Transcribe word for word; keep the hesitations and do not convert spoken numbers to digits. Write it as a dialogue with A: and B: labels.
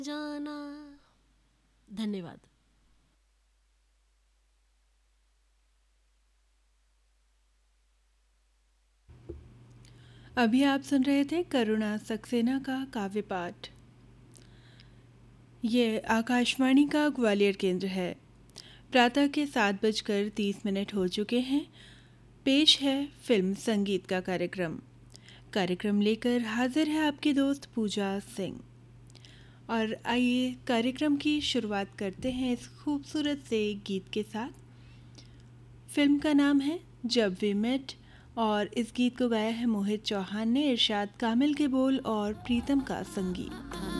A: जाना। धन्यवाद।
B: अभी आप सुन रहे थे करुणा सक्सेना का काव्य पाठ। ये आकाशवाणी का ग्वालियर केंद्र है। प्रातः के सात बजकर तीस मिनट हो चुके हैं। पेश है फिल्म संगीत का कार्यक्रम। कार्यक्रम लेकर हाजिर है आपकी दोस्त पूजा सिंह। और आइए कार्यक्रम की शुरुआत करते हैं इस खूबसूरत से गीत के साथ। फिल्म का नाम है जब वी मेट और इस गीत को गाया है मोहित चौहान ने। इरशाद कामिल के बोल और प्रीतम का संगीत।